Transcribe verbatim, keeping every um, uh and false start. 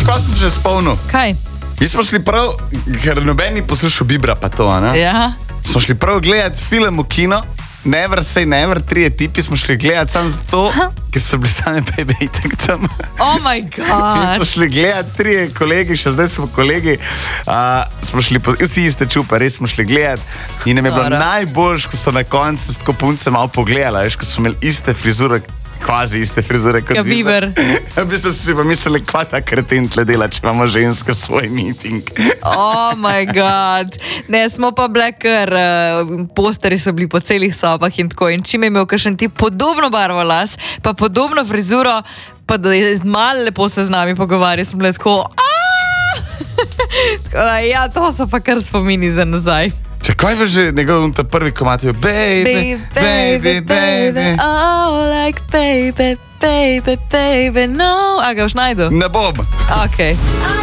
kaj sem se že spomnil? Kaj? Mi smo šli prav, ker noben ni poslušal Bibra pa to, ne? Ja. Smo šli prav gledati film v kino, Never Say Never, trije tipi smo šli gledati samo zato, ker so bili sami baby itak tam. Oh my Mi god. smo šli gledati, trije kolegi, še zdaj smo kolegi, uh, smo šli, po, vsi iste čupa, res smo šli gledati in nam je bilo Nora. najboljš, ko so na koncu tako punce malo pogledala, veš, ko smo imeli iste frizure, kvazi iste frizure kot Ka Bieber. V bistvu so si pa mislili, kva ta kreten tle dela, če imamo ženska svoj meeting. Oh my god. Ne, smo pa bile kar, uh, posteri so bili po celih sobah in tako. In čim je imel kakšen ti podobno barvo las, pa podobno frizuro, pa da je malo lepo se z nami pogovarjali, smo bile tako, aaaah! Tako da, ja, to so pa kar spomini za nazaj. Če kaj bi že njegov ta prvi komat je baby, baby, baby, baby. Oh, like baby, baby, baby, no. A ga boš najdel? Ne bom. Ok.